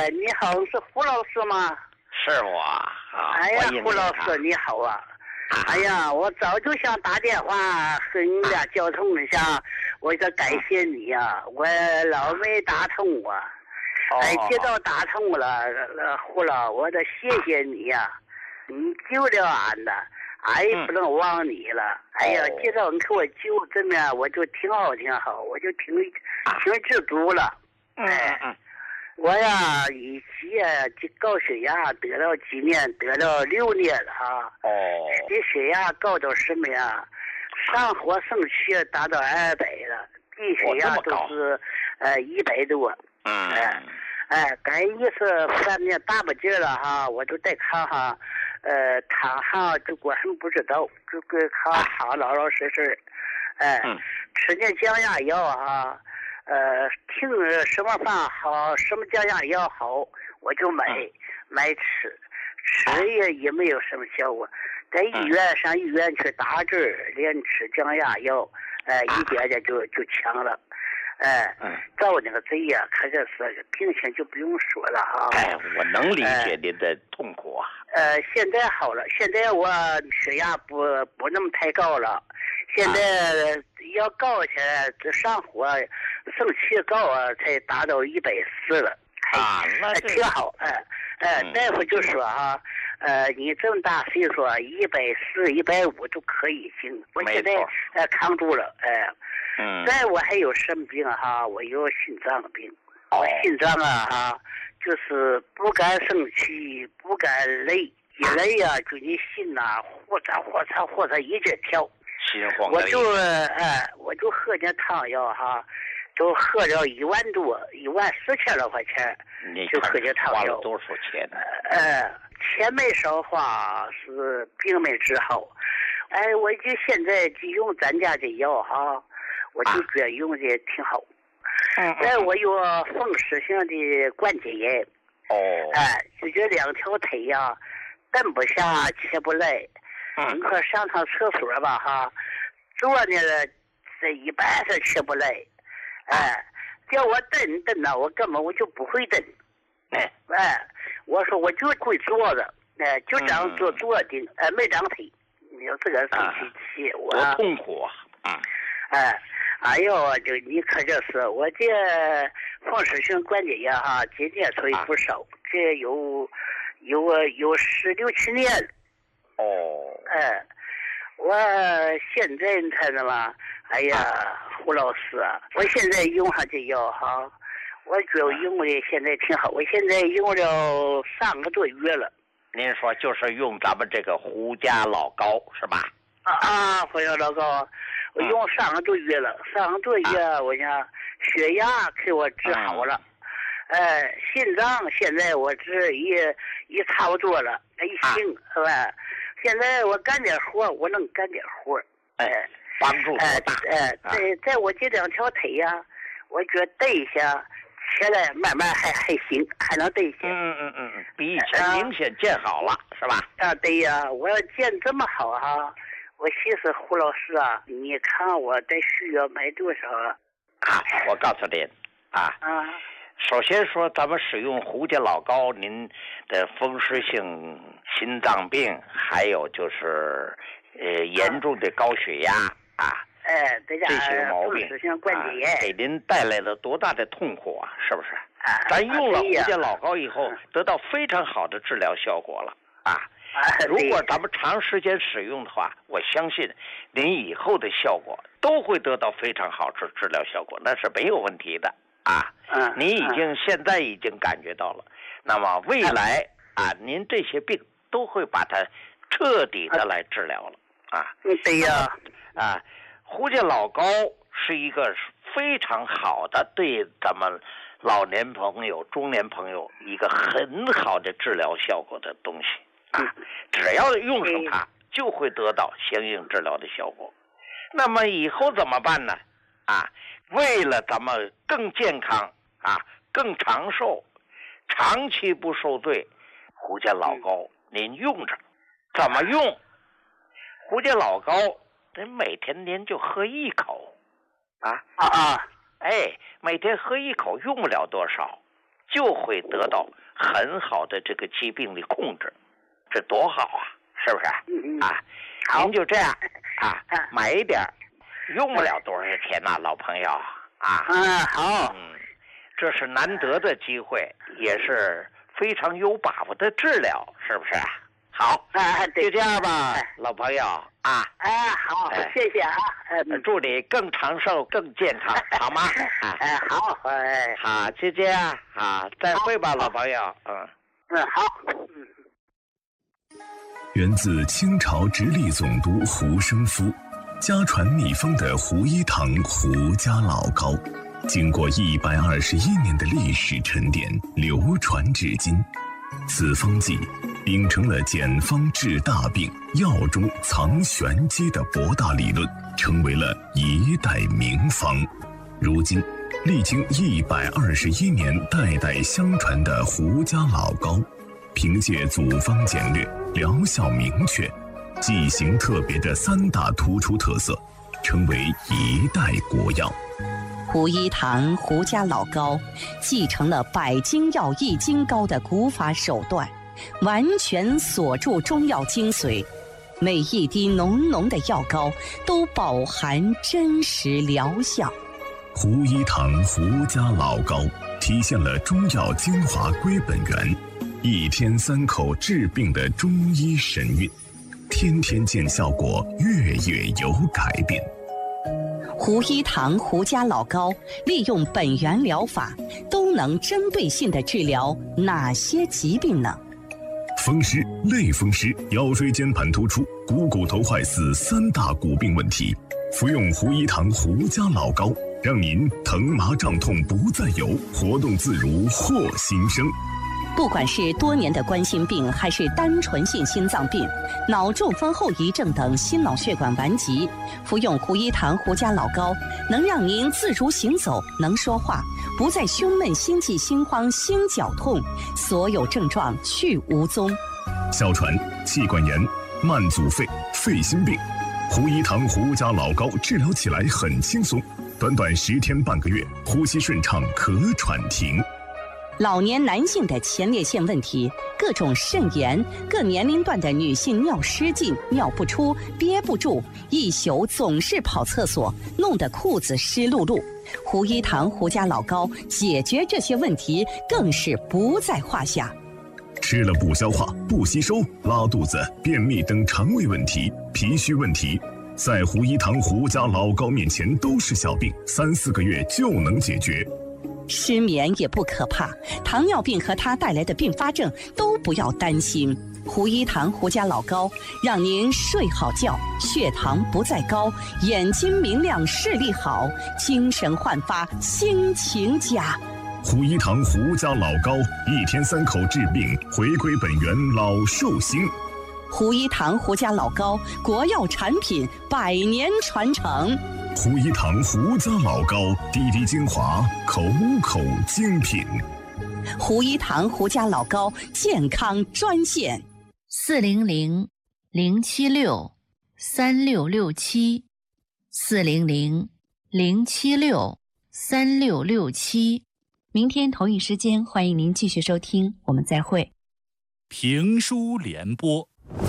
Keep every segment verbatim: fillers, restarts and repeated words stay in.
哎，你好，是胡老师吗？ 是我啊。 哎呀，胡老师你好啊！哎呀，我早就想打电话和你俩交通一下，我说感谢你呀、啊，我老没打通啊。哎，接到打通了，胡老，我得谢谢你呀、啊，你救了俺的，俺也不能忘你了。哎呀，接到你给我救，这面我就挺好挺好，我就挺挺知足了。哎。我呀，以前这高血压得了几年，得了六年了啊。 哦。 这血压高到什么呀？上火升血达到二百了，低血压都是呃一百多。 嗯。 哎，哎，赶一是反正大不劲了哈，我就在看哈，呃，躺上就我还不知道，就给看躺老老实实，哎， 嗯、 吃点降压药哈。呃，听什么饭好，什么降压药好，我就买、嗯、买吃，吃也也没有什么效果。在医院、嗯、上医院去打针，连吃降压药，呃，一点点就就强了。哎、呃，照那个贼呀，可这是病情就不用说了哈。 哎，我能理解您的痛苦啊。 呃，现在好了，现在我血压不不那么太高了。现在要高起来，这上火、升气高啊，才达到一百四了。 啊，那挺好。哎哎， 嗯、 大夫就说啊，呃，你这么大岁数，一百四、一百五都可以行。我现在呃扛住了。哎， 嗯。 再我还有什么病哈？我有心脏病。 哦。 心脏啊哈，就是不敢生气，不敢累，一累呀、啊，就你心呐、啊，或者或者或者一直跳。 心慌我就哎，我就喝点汤药哈，就喝了一万多，一万四千来块钱，就喝点汤药。 花了多少钱呢？ 呃，钱没少花，是病没治好。哎，我就现在就用咱家的药哈，我就觉得用的挺好。 嗯。 哎，我有风湿性的关节炎。 哦。 哎，就这两条腿呀，蹬不下，起不来。你说上趟厕所吧哈，坐呢这一半是起不来，哎，叫我蹬蹬呢，我根本我就不会蹬，哎哎，我说我就会坐着，哎，就这样坐坐的，哎，没长腿，你说这个生气气，我多痛苦啊！ 嗯，哎，哎呦，就你可这是我这风湿性关节炎哈，今年腿不少，这有有有十六七年了。 哦， 哎，我现在你看着吗？哎呀，胡老师啊，我现在用上这药哈，我觉得用的现在挺好。我现在用了三个多月了。 您说就是用咱们这个胡家老高是吧？ 啊啊，胡家老高，我用三个多月了，三个多月，啊、我想血压给我治好了。嗯、哎，心脏现在我治也也差不多了，一行、啊、是吧？现在我干点活，我能干点活， 哎，帮助多大？ 哎，在在我这两条腿呀，我觉得蹬一下，起来慢慢还还行，还能蹬一下。 嗯嗯嗯嗯，比以前明显见好了，啊、是吧？ 啊，对呀，我要见这么好哈，我寻思胡老师啊，你看我得需要买多少啊？ 啊，我告诉您啊。 啊。 首先说，咱们使用胡家老高，您的风湿性心脏病，还有就是呃严重的高血压啊， 哎，这些毛病， 风湿性关节炎、 啊，给您带来了多大的痛苦啊？是不是？ 啊、 咱用了胡家老高以后，得到非常好的治疗效果了啊。如果咱们长时间使用的话，我相信您以后的效果都会得到非常好的治疗效果，那是没有问题的。啊， 嗯， 您已经现在已经感觉到了，那么未来啊，您这些病都会把它彻底的来治疗了啊。 对呀， 啊，胡家老高是一个非常好的对咱们老年朋友、中年朋友一个很好的治疗效果的东西啊，只要用上它，就会得到相应治疗的效果。那么以后怎么办呢？啊，为了咱们更健康啊，更长寿，长期不受罪，胡家老高您用着，怎么用？胡家老高，您每天您就喝一口，啊啊啊， 哎，每天喝一口，用不了多少， 就会得到很好的这个疾病的控制，这多好啊，是不是？ 嗯嗯啊， 好您就这样啊啊， 买一点，用不了多少钱呐、老朋友啊。 嗯，好， 嗯，这是难得的机会，也是非常有把握的治疗，是不是？好， 啊，对， 就这样吧哎， 老朋友啊， 哎，好， 哎谢谢啊，嗯， 祝你更长寿、更健康，好吗？啊， 哎，好，哎， 好，就这样，好，再会吧，老朋友，嗯。 嗯，好，嗯。 源自清朝直隶总督胡生夫，家传秘方的胡一堂胡家老膏，经过一百二十一年的历史沉淀，流传至今。此方剂秉承了简方治大病、药中藏玄机的博大理论，成为了一代名方。如今，历经一百二十一年代代相传的胡家老膏，凭借组方简略、疗效明确、剂型特别的三大突出特色，成为一代国药。 胡一堂胡家老膏继承了百金药易筋膏的古法手段，完全锁住中药精髓，每一滴浓浓的药膏都饱含真实疗效。 胡一堂胡家老膏体现了中药精华归本源，一天三口治病的中医神韵，天天见效果，月月有改变。 胡一堂胡家老膏利用本源疗法，都能针对性地治疗哪些疾病呢？ 风湿、类风湿、腰椎间盘突出、股骨头坏死三大骨病问题，服用胡一堂胡家老膏，让您疼麻胀痛不再有，活动自如获新生。 不管是多年的冠心病，还是单纯性心脏病、脑中风后遗症等心脑血管顽疾，服用胡一堂胡家老膏，能让您自如行走，能说话，不再胸闷、心悸、心慌、心绞痛，所有症状去无踪。 哮喘、气管炎、慢阻肺、肺心病，胡一堂胡家老膏治疗起来很轻松，短短十天半个月，呼吸顺畅，咳喘停。 老年男性的前列腺问题，各种肾炎，各年龄段的女性尿失禁、尿不出、憋不住，一宿总是跑厕所，弄得裤子湿漉漉。胡一堂胡家老膏解决这些问题更是不在话下。 吃了不消化、不吸收、拉肚子、便秘等肠胃问题、脾虚问题，在胡一堂胡家老膏面前都是小病，三四个月就能解决。 失眠也不可怕，糖尿病和它带来的并发症都不要担心。胡一堂胡家老膏让您睡好觉，血糖不再高，眼睛明亮，视力好，精神焕发，心情佳。 胡一堂胡家老膏，一天三口治病，回归本源，老寿星。 胡一堂胡家老膏，国药产品，百年传承。 胡一堂胡家老膏，滴滴精华，口口精品。 胡一堂胡家老膏健康专线： 四零零零七六三六六七，四零零零七六三六六七。明天同一时间，欢迎您继续收听，我们再会。 评书联播。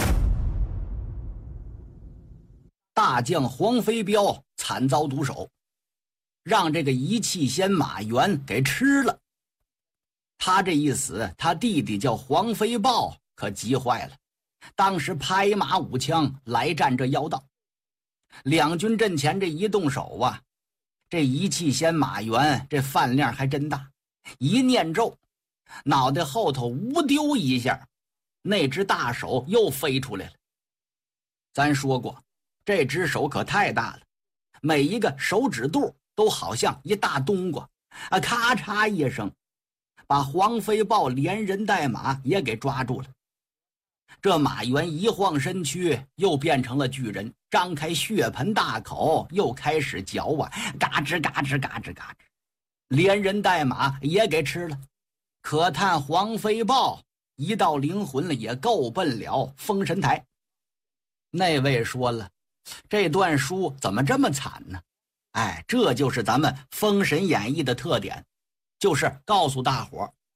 大将黄飞彪惨遭毒手，让这个一气仙马原给吃了。他这一死，他弟弟叫黄飞豹可急坏了，当时拍马舞枪来战这妖道。两军阵前这一动手啊，这一气仙马原这饭量还真大，一念咒，脑袋后头无丢一下，那只大手又飞出来了。咱说过，这只手可太大了，每一个手指肚都好像一大冬瓜啊！咔嚓一声，把黄飞豹连人带马也给抓住了。这马原一晃身躯，又变成了巨人，张开血盆大口，又开始嚼啊，嘎吱嘎吱嘎吱嘎吱，连人带马也给吃了。可叹黄飞豹一道灵魂了，也够奔了封神台。那位说了，这段书怎么这么惨呢？哎，这就是咱们《封神演义》的特点，就是告诉大伙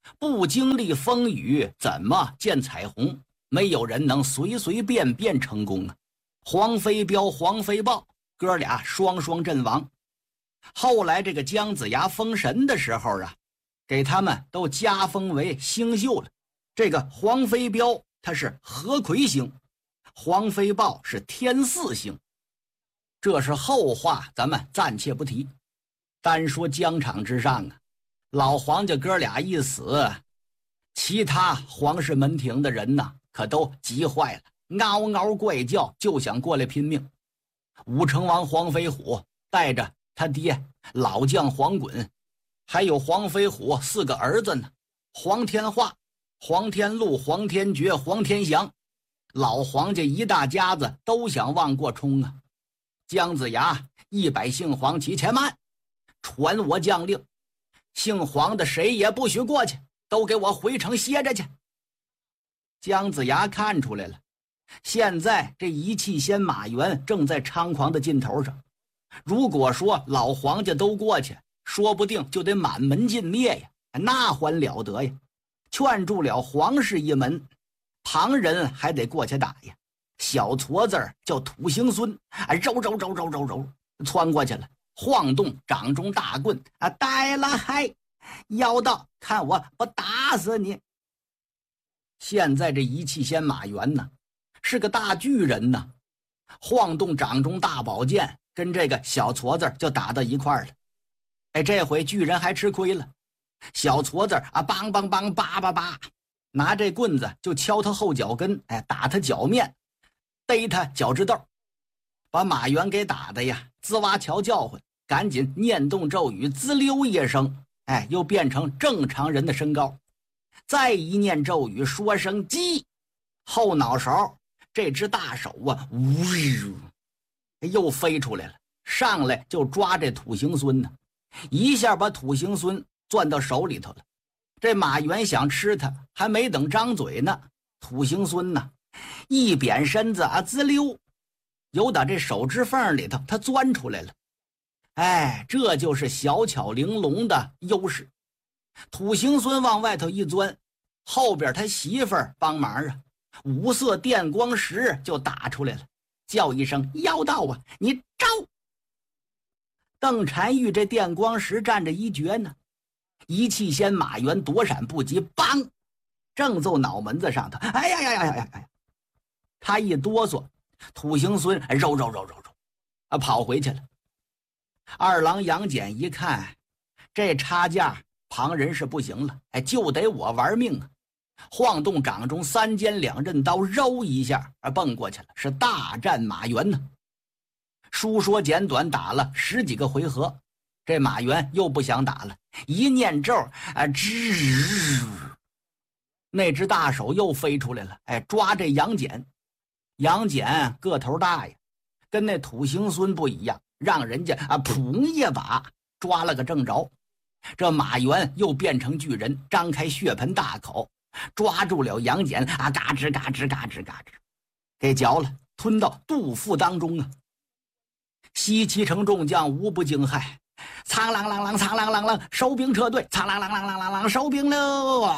不经历风雨，怎么见彩虹？没有人能随随便便成功啊！黄飞彪、黄飞豹哥俩双双阵亡。后来这个姜子牙封神的时候啊，给他们都加封为星宿了。这个黄飞彪他是河葵星，黄飞豹是天驷星。这是后话，咱们暂且不提。单说疆场之上啊，老黄家哥俩一死，其他皇室门庭的人呐，可都急坏了，嗷嗷怪叫，就想过来拼命。武成王黄飞虎带着他爹老将黄衮，还有黄飞虎四个儿子呢，黄天化、黄天禄、黄天觉、黄天祥，老黄家一大家子都想往过冲啊。姜子牙一百姓黄齐且慢，传我将令，姓黄的谁也不许过去，都给我回城歇着去。姜子牙看出来了，现在这一气仙马原正在猖狂的劲头上，如果说老黄家都过去，说不定就得满门尽灭呀，那还了得呀！劝住了黄氏一门，旁人还得过去打呀。小矬子儿叫土行孙，啊，揉揉揉揉揉揉，窜过去了，晃动掌中大棍，啊，呆了嗨，妖道，看我不打死你！现在这一气仙马原呢，是个大巨人呢，晃动掌中大宝剑，跟这个小矬子就打到一块儿了。哎，这回巨人还吃亏了，小矬子啊，梆梆梆，叭叭叭，拿这棍子就敲他后脚跟，哎，打他脚面，逮他脚趾头，把马原给打的呀，滋哇瞧叫唤，赶紧念动咒语，滋溜一声，哎，又变成正常人的身高。再一念咒语，说声鸡，后脑勺这只大手啊，呜，又飞出来了，上来就抓这土行孙呢，一下把土行孙攥到手里头了。这马原想吃他，还没等张嘴呢，土行孙呢一扁身子啊，滋溜，由打这手指缝里头他钻出来了。哎，这就是小巧玲珑的优势。土行孙往外头一钻，后边他媳妇儿帮忙啊，五色电光石就打出来了，叫一声妖道啊，你招！邓婵玉这电光石站着一绝呢，一气仙马原躲闪不及，梆，正揍脑门子上头。哎呀呀呀呀呀呀！他一哆嗦，土行孙揉揉揉揉揉，啊，跑回去了。二郎杨戬一看，这差价旁人是不行了，哎，就得我玩命啊！晃动掌中三尖两刃刀，揉一下啊，蹦过去了，是大战马原呢。书说简短，打了十几个回合，这马原又不想打了，一念咒啊，吱，那只大手又飞出来了，哎，抓这杨戬。杨戬个头大呀，跟那土行孙不一样，让人家啊砰一把抓了个正着。这马原又变成巨人，张开血盆大口，抓住了杨戬啊，嘎吱嘎吱嘎吱嘎吱，给嚼了，吞到肚腹当中啊。西岐城众将无不惊骇，苍啷啷啷，苍啷啷啷，收兵撤退，苍啷啷啷啷啷啷，收兵喽！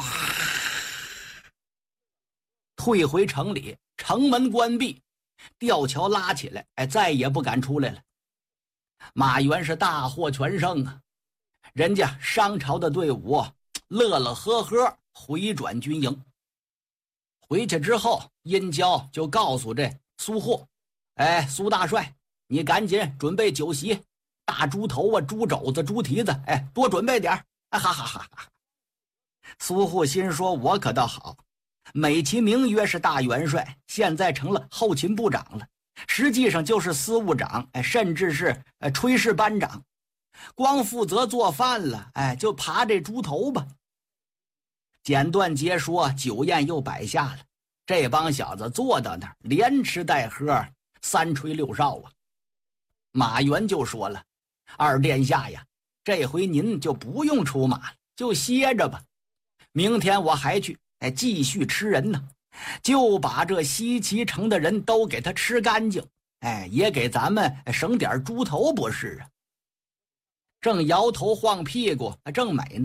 退回城里，城门关闭，吊桥拉起来，哎，再也不敢出来了。马原是大获全胜啊！人家商朝的队伍乐乐呵呵回转军营。回去之后，殷郊就告诉这苏霍：“哎，苏大帅，你赶紧准备酒席，大猪头啊、猪肘子、猪蹄子，哎，多准备点儿。”啊哈哈哈哈！苏护心说：“我可倒好，美其名曰是大元帅，现在成了后勤部长了，实际上就是司务长，哎，甚至是呃炊事班长。光负责做饭了，哎，就扒这猪头吧。”简短截说，酒宴又摆下了，这帮小子坐到那儿，连吃带喝，三吹六哨啊。马原就说了：“二殿下呀，这回您就不用出马了，就歇着吧。明天我还去，哎，继续吃人呢，就把这西岐城的人都给他吃干净，哎，也给咱们省点猪头不是啊？”正摇头晃屁股，正美呢，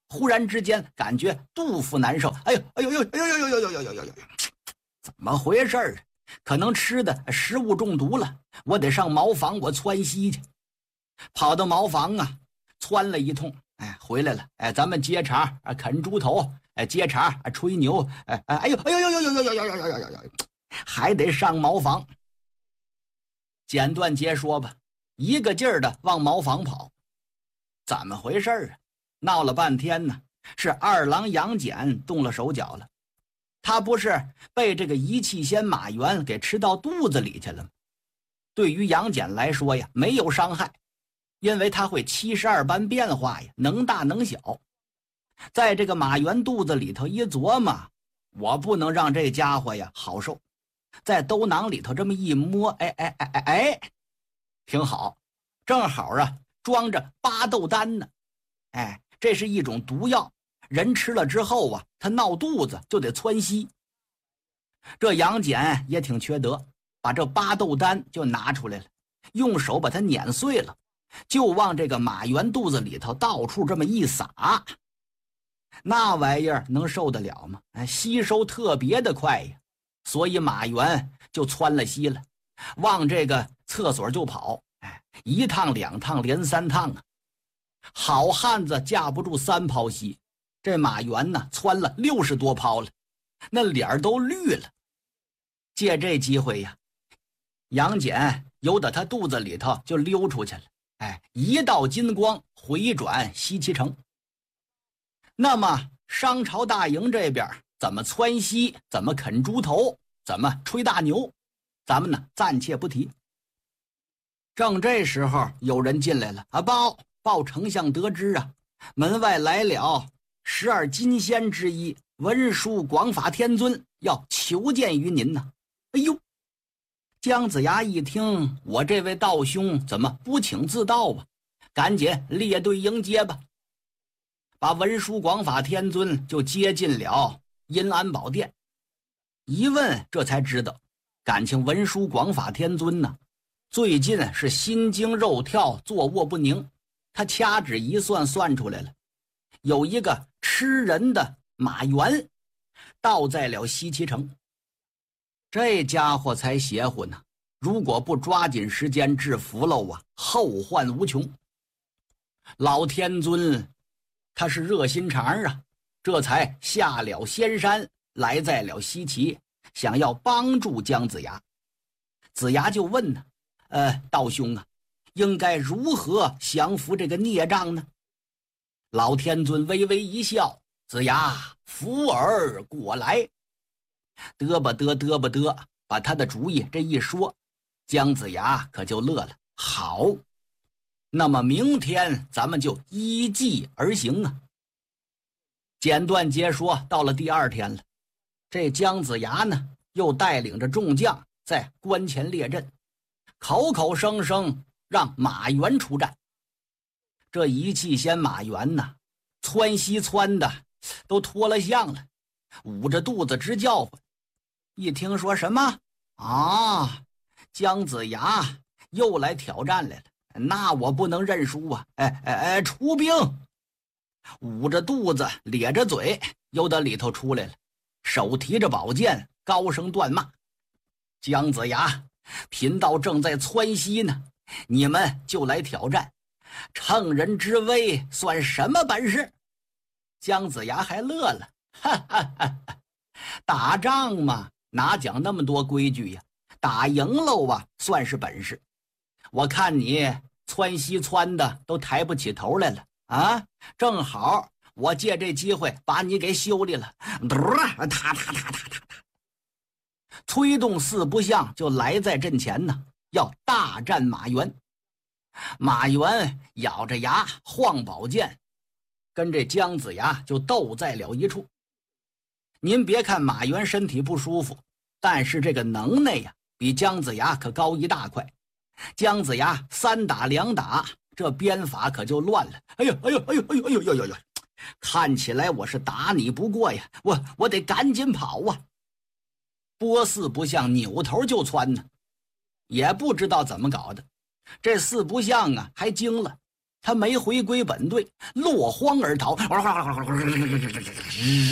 忽然之间感觉肚腹难受，哎呦哎呦呦哎呦呦呦呦呦呦呦呦，怎么回事啊？可能吃的食物中毒了，我得上茅房，我窜稀去。跑到茅房啊，窜了一通，哎，回来了，哎，咱们接茬啊，啃猪头，哎，接茬啊，吹牛，哎哎哎呦哎呦呦呦呦呦呦呦呦呦呦呦，还得上茅房。简短截说吧，一个劲儿的往茅房跑。怎么回事啊？闹了半天呢，是二郎杨戬动了手脚了。他不是被这个一气仙马原给吃到肚子里去了吗？对于杨戬来说呀，没有伤害，因为他会七十二般变化呀，能大能小。在这个马原肚子里头一琢磨，我不能让这家伙呀好受，在兜囊里头这么一摸，哎哎哎哎哎，挺好，正好啊装着巴豆丹呢。哎，这是一种毒药，人吃了之后啊，他闹肚子就得窜稀。这杨戬也挺缺德，把这巴豆丹就拿出来了，用手把它碾碎了，就往这个马原肚子里头到处这么一撒。那玩意儿能受得了吗？哎，吸收特别的快呀，所以马原就窜了稀了，往这个厕所就跑。哎，一趟两趟连三趟啊！好汉子架不住三泡稀，这马原呢窜了六十多泡了，那脸都绿了。借这机会呀，杨戬由得他肚子里头就溜出去了，哎，一道金光回转西岐城。那么商朝大营这边怎么窜稀，怎么啃猪头，怎么吹大牛，咱们呢暂且不提。正这时候有人进来了啊，报报丞相得知啊，门外来了十二金仙之一文殊广法天尊，要求见于您呢。哎呦，姜子牙一听，我这位道兄怎么不请自到啊？赶紧列队迎接吧。把文殊广法天尊就接进了阴安宝殿。一问这才知道，感情文殊广法天尊呢，最近是心惊肉跳，坐卧不宁。他掐指一算，算出来了，有一个吃人的马原倒在了西岐城。这家伙才邪乎呢，如果不抓紧时间制服喽啊，后患无穷。老天尊他是热心肠啊，这才下了仙山，来在了西岐，想要帮助姜子牙。子牙就问呢，呃，道兄啊，应该如何降服这个孽障呢？老天尊微微一笑，子牙，扶儿过来。嘚吧嘚嘚吧嘚，把他的主意这一说，姜子牙可就乐了。好，那么明天咱们就依计而行啊。简短截说，到了第二天了，这姜子牙呢，又带领着众将在关前列阵，口口声声让马原出战。这一气仙马原呢，窜稀窜的都脱了相了，捂着肚子直叫唤。一听说什么啊，姜子牙又来挑战来了，那我不能认输啊！哎哎哎，出兵！捂着肚子咧着嘴又到里头出来了，手提着宝剑高声断骂。姜子牙，贫道正在窜稀呢，你们就来挑战，乘人之危算什么本事？姜子牙还乐了，哈哈哈哈，打仗嘛，哪讲那么多规矩呀？打赢喽啊，算是本事。我看你窜稀窜的都抬不起头来了啊！正好我借这机会把你给修理了。哒哒哒哒哒哒，催动四不像就来在阵前呢，要大战马原。马原咬着牙晃宝剑，跟这姜子牙就斗在了一处。您别看马原身体不舒服，但是这个能耐呀，比姜子牙可高一大块。姜子牙三打两打，这鞭法可就乱了。哎呦哎呦哎呦哎呦哎呦哎呦哎呦！看起来我是打你不过呀，我我得赶紧跑啊！波四不像扭头就窜呢，也不知道怎么搞的，这四不像啊还惊了， 他没回归本队，落荒而逃。